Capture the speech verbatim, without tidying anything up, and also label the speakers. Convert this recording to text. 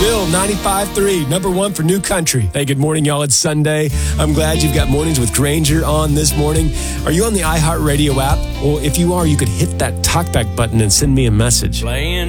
Speaker 1: Bill, ninety-five point three, number one for New Country. Hey, good morning, y'all. It's Sunday. I'm glad you've got Mornings with Granger on this morning. Are you on the iHeartRadio app? Well, if you are, you could hit that talkback button and send me a message.
Speaker 2: Playing